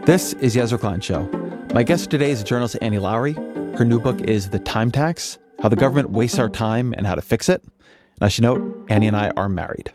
This is Yezra Klein Show. My guest today is journalist Annie Lowrey. Her new book is The Time Tax, How the Government Wastes Our Time and How to Fix It. And I should note, Annie and I are married.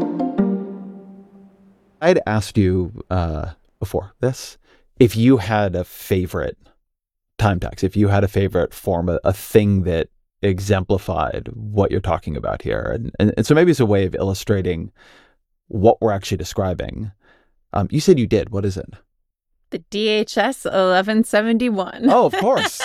I'd asked you before this if you had a favorite time tax, if you had a favorite form, a thing that exemplified what you're talking about here. And so maybe it's a way of illustrating what we're actually describing. You said you did. What is it? The DHS 1171. Oh, of course.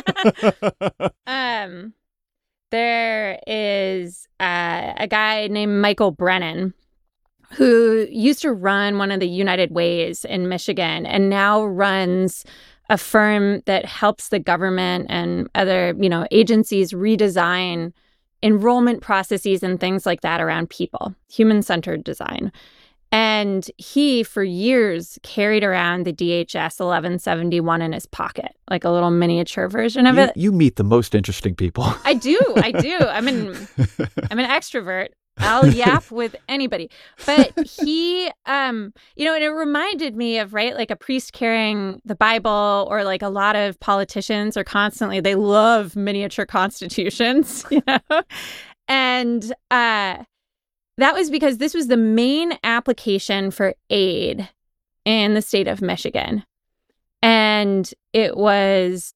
There is a guy named Michael Brennan who used to run one of the United Ways in Michigan and now runs a firm that helps the government and other, agencies redesign enrollment processes and things like that around people, human-centered design. And he, for years, carried around the DHS 1171 in his pocket, like a little miniature version of it. You meet the most interesting people. I do. I'm an extrovert. I'll yap with anybody. But he, and it reminded me of, like a priest carrying the Bible, or like a lot of politicians are constantly, they love miniature constitutions, And that was because this was the main application for aid in the state of Michigan. And it was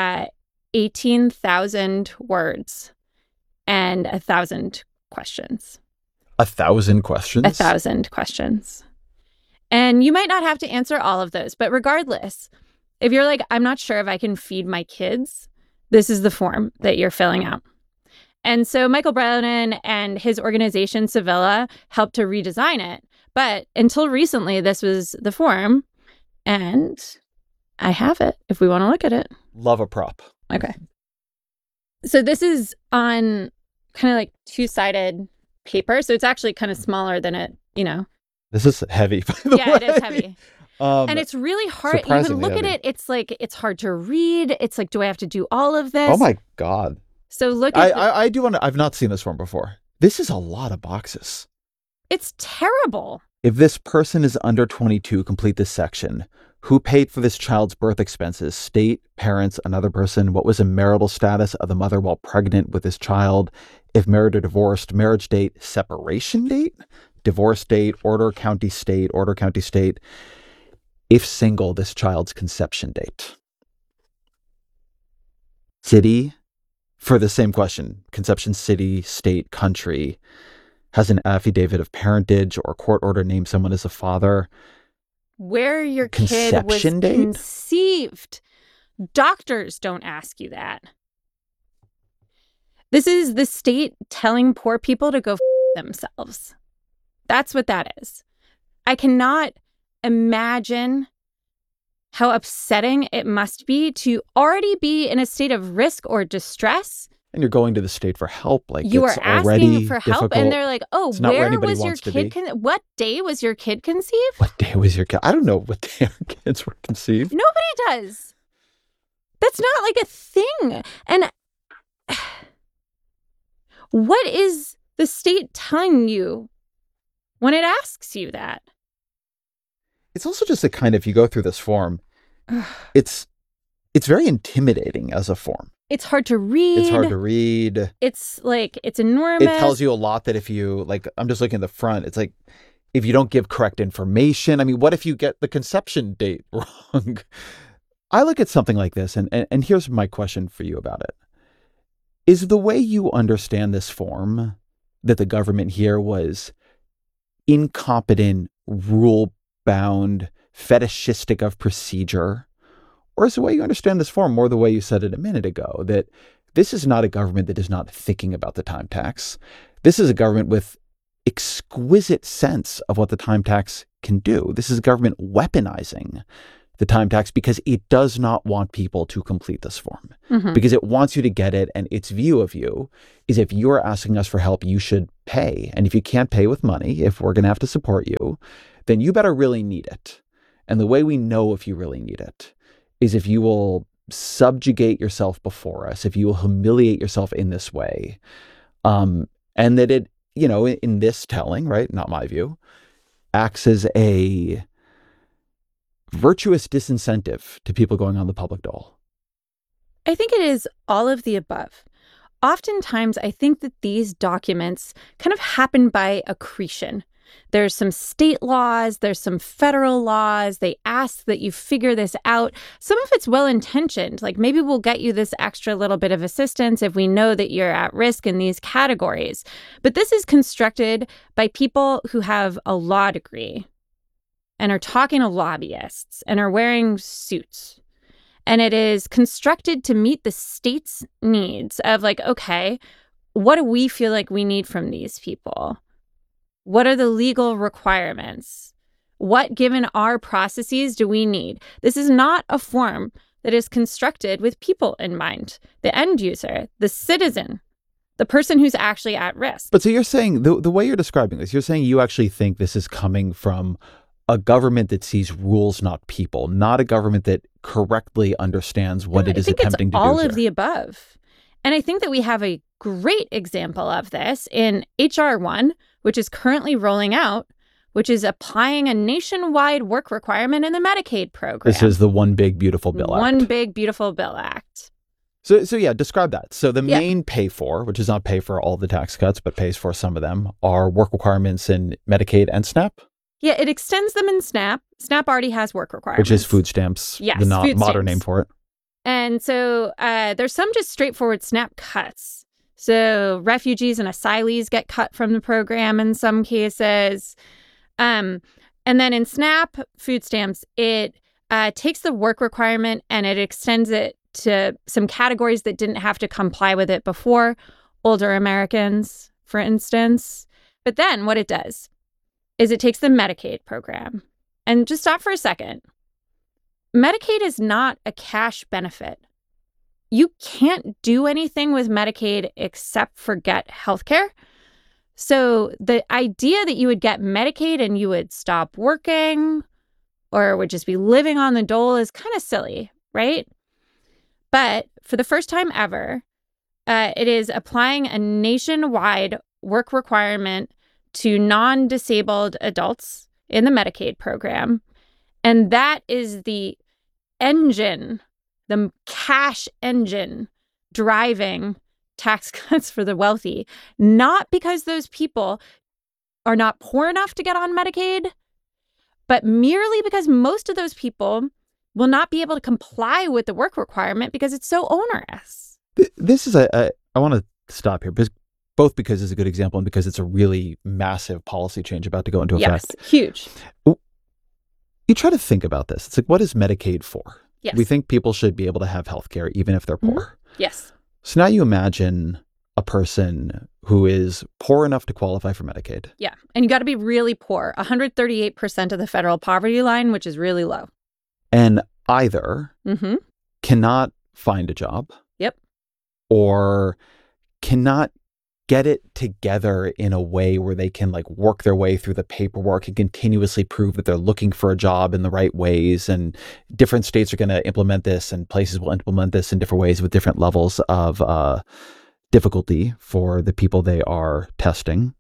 18,000 words and 1,000 questions. 1,000 questions? 1,000 questions. And you might not have to answer all of those, but regardless, if you're like, I'm not sure if I can feed my kids, this is the form that you're filling out. And so Michael Brennan and his organization, Sevilla, helped to redesign it. But until recently, this was the form. And I have it if we want to look at it. Love a prop. Okay. So this is on kind of like two-sided paper. So it's actually kind of smaller than it, This is heavy, by the way. Yeah, it is heavy. And it's really hard. You can look heavy. at it. It's like, it's hard to read. It's like, do I have to do all of this? Oh, my God. So look at I do want to, I've not seen this one before. This is a lot of boxes. It's terrible. If this person is under 22, complete this section. Who paid for this child's birth expenses? State, parents, another person. What was the marital status of the mother while pregnant with this child? If married or divorced, marriage date, separation date, divorce date, order, county, state, order, county, state. If single, this child's conception date. City, for the same question, conception, city, state, country. Has an affidavit of parentage or court order named someone as a father. Where your kid was conceived. Doctors don't ask you that. This is the state telling poor people to go themselves. That's what that is. I cannot imagine how upsetting it must be to already be in a state of risk or distress. And you're going to the state for help. Like, you are asking for help, difficult. And they're like, "Oh, where was your kid? What day was your kid conceived? What day was your kid? I don't know what day our kids were conceived. Nobody does. That's not like a thing. And what is the state telling you when it asks you that? It's also just a kind of, if you go through this form, it's very intimidating as a form. It's hard to read. It's like, it's enormous. It tells you a lot that if you, like, I'm just looking at the front, it's like, if you don't give correct information, I mean, what if you get the conception date wrong? I look at something like this, and here's my question for you about it. Is the way you understand this form that the government here was incompetent, rule-bound, fetishistic of procedure? Or is the way you understand this form more the way you said it a minute ago, that this is not a government that is not thinking about the time tax. This is a government with exquisite sense of what the time tax can do. This is a government weaponizing the time tax because it does not want people to complete this form, because it wants you to get it. And its view of you is, if you're asking us for help, you should pay. And if you can't pay with money, if we're going to have to support you, then you better really need it. And the way we know if you really need it is if you will subjugate yourself before us, if you will humiliate yourself in this way. And that it, you know, in this telling, right, not my view, acts as a virtuous disincentive to people going on the public dole? I think it is all of the above. Oftentimes, I think that these documents kind of happen by accretion. There's some state laws, there's some federal laws. They ask that you figure this out. Some of it's well-intentioned, like maybe we'll get you this extra little bit of assistance if we know that you're at risk in these categories. But this is constructed by people who have a law degree and are talking to lobbyists and are wearing suits. And it is constructed to meet the state's needs of like, okay, what do we feel like we need from these people? What are the legal requirements? What, given our processes, do we need? This is not a form that is constructed with people in mind, the end user, the citizen, the person who's actually at risk. But so you're saying, the way you're describing this, you're saying you actually think this is coming from a government that sees rules, not people, not a government that correctly understands what it is attempting to do. All of the above. And I think that we have a great example of this in H.R. 1, which is currently rolling out, which is applying a nationwide work requirement in the Medicaid program. This is the One Big Beautiful Bill Act. One Big Beautiful Bill Act. So yeah, describe that. So the main pay for, which is not pay for all the tax cuts, but pays for some of them, are work requirements in Medicaid and SNAP? Yeah, it extends them in SNAP. SNAP already has work requirements. Which is food stamps, yes, the modern name for it. And so there's some just straightforward SNAP cuts. So refugees and asylees get cut from the program in some cases. And then in SNAP food stamps, it takes the work requirement and it extends it to some categories that didn't have to comply with it before, older Americans, for instance. But then what it does is it takes the Medicaid program. And just stop for a second. Medicaid is not a cash benefit. You can't do anything with Medicaid except for get healthcare. So the idea that you would get Medicaid and you would stop working or would just be living on the dole is kind of silly, right? But for the first time ever, it is applying a nationwide work requirement to non-disabled adults in the Medicaid program. And that is the engine, the cash engine driving tax cuts for the wealthy, not because those people are not poor enough to get on Medicaid, but merely because most of those people will not be able to comply with the work requirement because it's so onerous. This is I want to stop here, both because it's a good example and because it's a really massive policy change about to go into effect. Yes, huge. You try to think about this. It's like, what is Medicaid for? Yes. We think people should be able to have health care even if they're poor. Yes. So now you imagine a person who is poor enough to qualify for Medicaid. Yeah. And you got to be really poor, 138% of the federal poverty line, which is really low. And either cannot find a job. Yep. Or cannot get it together in a way where they can like work their way through the paperwork and continuously prove that they're looking for a job in the right ways. And different states are going to implement this and places will implement this in different ways with different levels of difficulty for the people they are testing.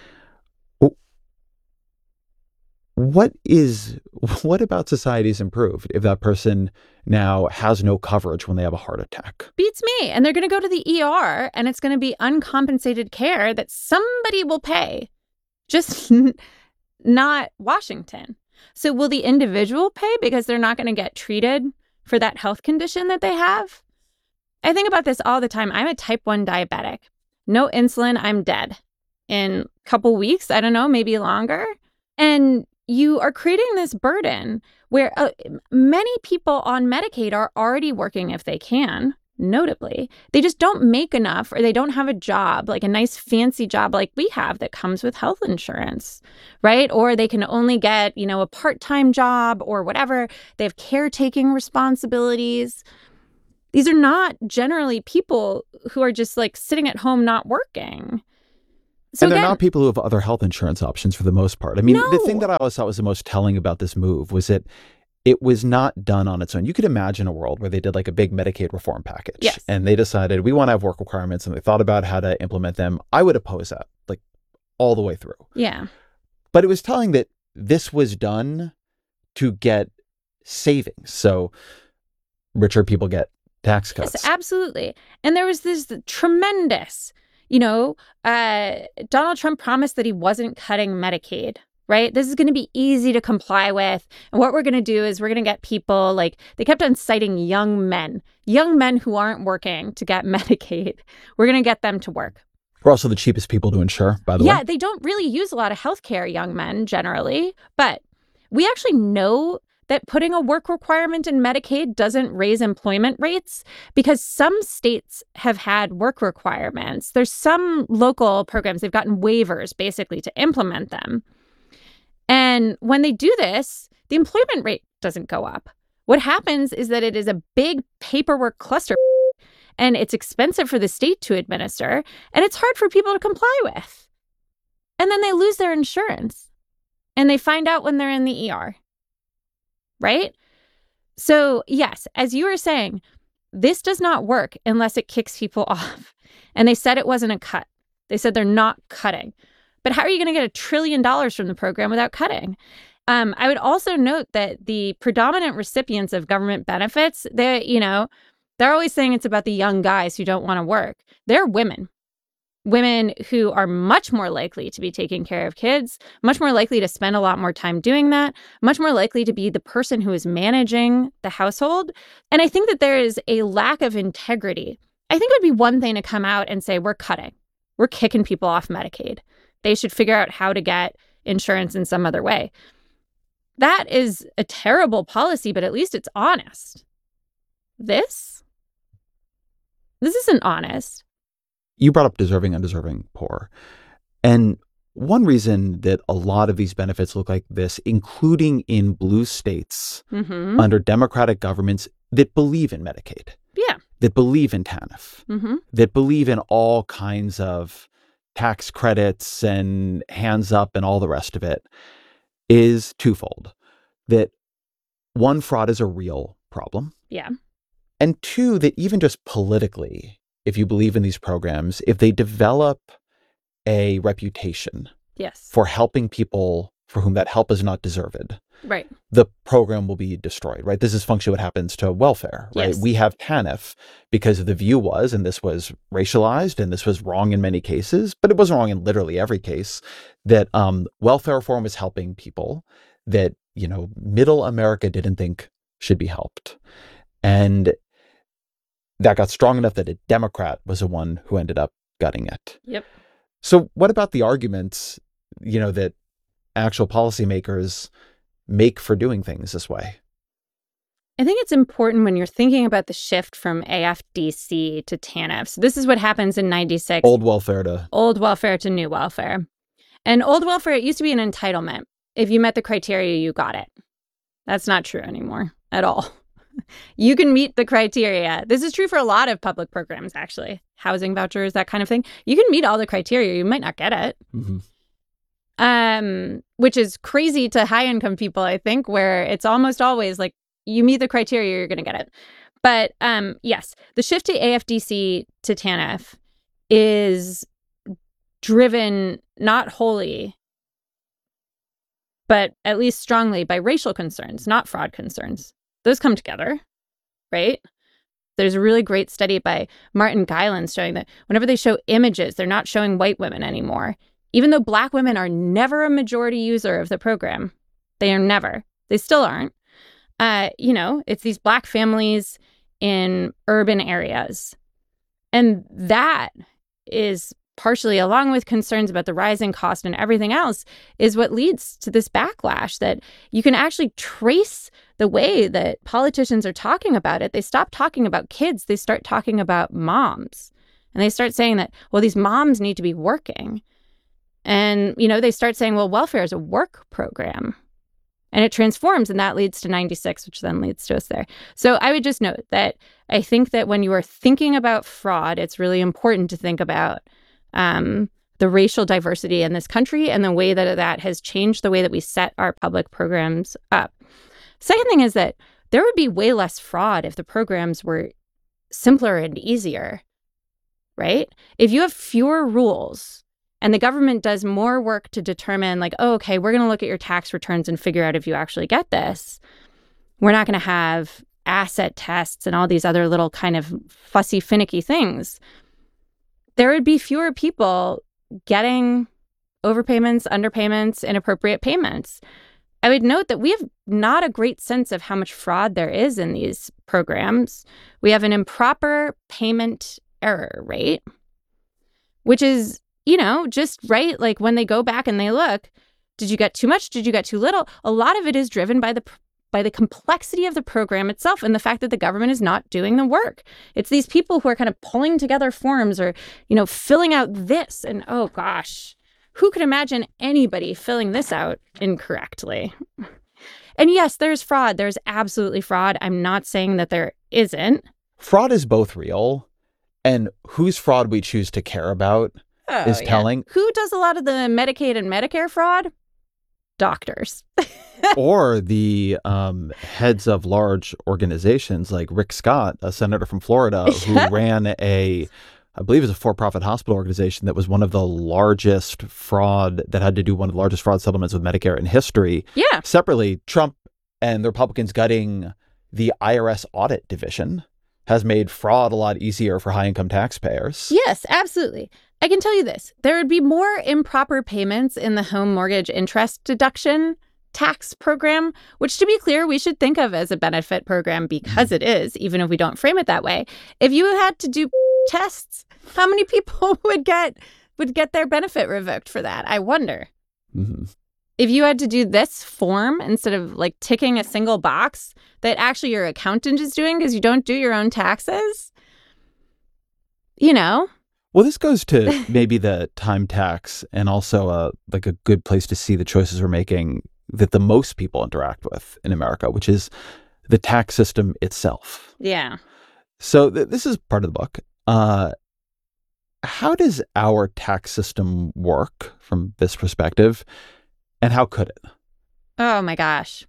What about society is improved if that person now has no coverage when they have a heart attack? Beats me. And they're going to go to the ER and it's going to be uncompensated care that somebody will pay, just not Washington. So will the individual pay because they're not going to get treated for that health condition that they have? I think about this all the time. I'm a type 1 diabetic. No insulin, I'm dead. In a couple weeks, I don't know, maybe longer. And you are creating this burden where many people on Medicaid are already working if they can, notably. They just don't make enough or they don't have a job, like a nice fancy job like we have that comes with health insurance, right? Or they can only get, a part-time job or whatever. They have caretaking responsibilities. These are not generally people who are just like sitting at home not working. So and they're not people who have other health insurance options for the most part. I mean, The thing that I always thought was the most telling about this move was that it was not done on its own. You could imagine a world where they did like a big Medicaid reform package. Yes. And they decided we want to have work requirements and they thought about how to implement them. I would oppose that like all the way through. Yeah. But it was telling that this was done to get savings. So richer people get tax cuts. Yes, absolutely. And there was this tremendous, Donald Trump promised that he wasn't cutting Medicaid, right? This is going to be easy to comply with. And what we're going to do is we're going to get people they kept on citing young men who aren't working to get Medicaid. We're going to get them to work. We're also the cheapest people to insure, by the way. Yeah, they don't really use a lot of healthcare, young men generally. But we actually know that putting a work requirement in Medicaid doesn't raise employment rates because some states have had work requirements. There's some local programs, they've gotten waivers basically to implement them. And when they do this, the employment rate doesn't go up. What happens is that it is a big paperwork cluster and it's expensive for the state to administer and it's hard for people to comply with. And then they lose their insurance and they find out when they're in the ER. Right? So, yes, as you were saying, this does not work unless it kicks people off. And they said it wasn't a cut. They said they're not cutting. But how are you going to get $1 trillion from the program without cutting? I would also note that the predominant recipients of government benefits, they're always saying it's about the young guys who don't want to work. They're women who are much more likely to be taking care of kids, much more likely to spend a lot more time doing that, much more likely to be the person who is managing the household. And I think that there is a lack of integrity. I think it would be one thing to come out and say, we're kicking people off Medicaid. They should figure out how to get insurance in some other way. That is a terrible policy, but at least it's honest. This isn't honest. You brought up deserving, undeserving, poor. And one reason that a lot of these benefits look like this, including in blue states under Democratic governments that believe in Medicaid, that believe in TANF, that believe in all kinds of tax credits and hands up and all the rest of it, is twofold. That one, fraud is a real problem. Yeah. And two, that even just politically, if you believe in these programs, if they develop a reputation for helping people for whom that help is not deserved, right, the program will be destroyed, right? This is functionally what happens to welfare, right? Yes. We have TANF because the view was, and this was racialized and this was wrong in many cases, but it wasn't wrong in literally every case, that welfare reform was helping people that, middle America didn't think should be helped. And that got strong enough that a Democrat was the one who ended up gutting it. Yep. So what about the arguments, that actual policymakers make for doing things this way? I think it's important when you're thinking about the shift from AFDC to TANF. So this is what happens in 96. Old welfare to new welfare. And old welfare, it used to be an entitlement. If you met the criteria, you got it. That's not true anymore at all. You can meet the criteria. This is true for a lot of public programs, actually. Housing vouchers, that kind of thing. You can meet all the criteria. You might not get it. Which is crazy to high-income people, I think, where it's almost always like you meet the criteria, you're going to get it. But yes, the shift to AFDC to TANF is driven not wholly, but at least strongly by racial concerns, not fraud concerns. Those come together, right? There's a really great study by Martin Gylens showing that whenever they show images, they're not showing white women anymore. Even though Black women are never a majority user of the program. They are never. They still aren't. It's these Black families in urban areas. And that is partially, along with concerns about the rising cost and everything else, is what leads to this backlash that you can actually trace the way that politicians are talking about it. They stop talking about kids. They start talking about moms. And they start saying that, well, these moms need to be working. And, they start saying, well, welfare is a work program. And it transforms, and that leads to 96, which then leads to us there. So I would just note that I think that when you are thinking about fraud, it's really important to think about the racial diversity in this country and the way that that has changed the way that we set our public programs up. Second thing is that there would be way less fraud if the programs were simpler and easier, right? If you have fewer rules and the government does more work to determine we're going to look at your tax returns and figure out if you actually get this. we're not going to have asset tests and all these other little kind of fussy, finicky things, there would be fewer people getting overpayments, underpayments, inappropriate payments. I would note that we have not a great sense of how much fraud there is in these programs. We have an improper payment error rate, which is, just right. Like when they go back and they look, did you get too much? Did you get too little? A lot of it is driven by the complexity of the program itself and the fact that the government is not doing the work. It's these people who are kind of pulling together forms or, filling out this. And oh gosh, who could imagine anybody filling this out incorrectly? And yes, there's fraud. There's absolutely fraud. I'm not saying that there isn't. Fraud is both real, and whose fraud we choose to care about is telling. Who does a lot of the Medicaid and Medicare fraud? Doctors. Or the heads of large organizations like Rick Scott, a senator from Florida, who ran I believe it was a for-profit hospital organization that was one of the largest fraud, that had to do one of the largest fraud settlements with Medicare in history. Yeah. Separately, Trump and the Republicans gutting the IRS audit division has made fraud a lot easier for high-income taxpayers. Yes, absolutely. I can tell you this. There would be more improper payments in the home mortgage interest deduction tax program, which, to be clear, we should think of as a benefit program because it is, even if we don't frame it that way. If you had to do tests, how many people would get their benefit revoked for that? I wonder. Mm-hmm. If you had to do this form instead of like ticking a single box that actually your accountant is doing because you don't do your own taxes, Well, this goes to maybe the time tax and also a good place to see the choices we're making that the most people interact with in America, which is the tax system itself. Yeah. So this is part of the book. How does our tax system work from this perspective, and how could it? Oh my gosh.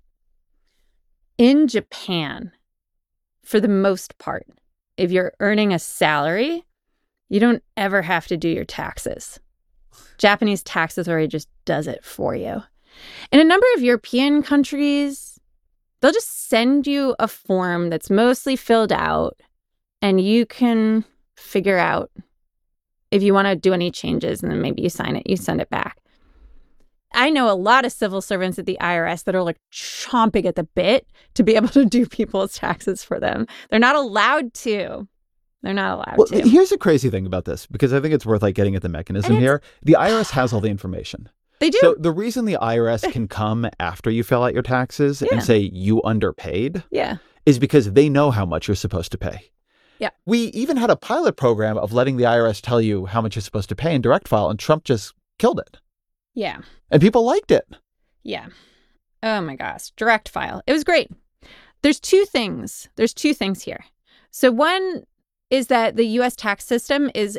In Japan, for the most part, if you're earning a salary, you don't ever have to do your taxes. Japanese tax authority just does it for you. In a number of European countries, they'll just send you a form that's mostly filled out, and you can figure out if you want to do any changes, and then maybe you sign it, you send it back. I know a lot of civil servants at the IRS that are like chomping at the bit to be able to do people's taxes for them. They're not allowed to. Here's the crazy thing about this, because I think it's worth getting at the mechanism here. The IRS has all the information. They do. So the reason the IRS can come after you fill out your taxes and say you underpaid is because they know how much you're supposed to pay. Yeah. We even had a pilot program of letting the IRS tell you how much you're supposed to pay in direct file, and Trump just killed it. Yeah. And people liked it. Yeah. Oh my gosh. Direct file. It was great. There's two things here. So one is that the U.S. tax system is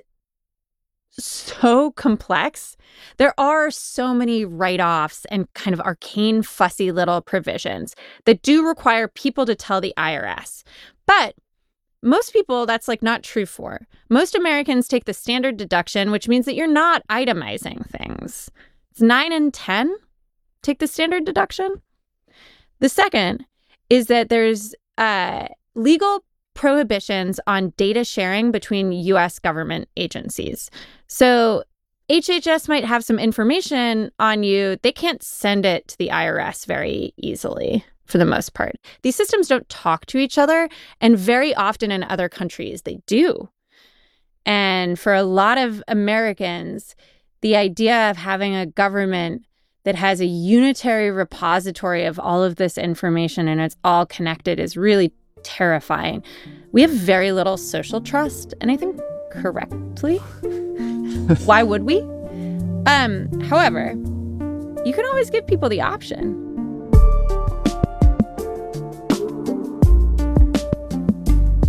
so complex. There are so many write-offs and kind of arcane, fussy little provisions that do require people to tell the IRS. But most people, that's not true for. Most Americans take the standard deduction, which means that you're not itemizing things. It's 9 and 10 take the standard deduction. The second is that there's legal prohibitions on data sharing between U.S. government agencies. So HHS might have some information on you. They can't send it to the IRS very easily for the most part. These systems don't talk to each other, and very often in other countries they do. And for a lot of Americans, the idea of having a government that has a unitary repository of all of this information and it's all connected is really terrifying. We have very little social trust, and I think correctly. Why would we? However, you can always give people the option.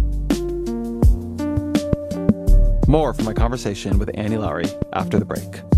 More from my conversation with Annie Lowrey after the break.